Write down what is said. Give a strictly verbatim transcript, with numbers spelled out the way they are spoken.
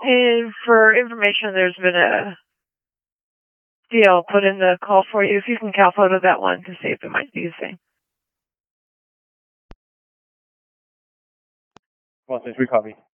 And for information, there's been a deal put in the call for you. If you can cal photo that one to see if it might be the same. Well, since we copy.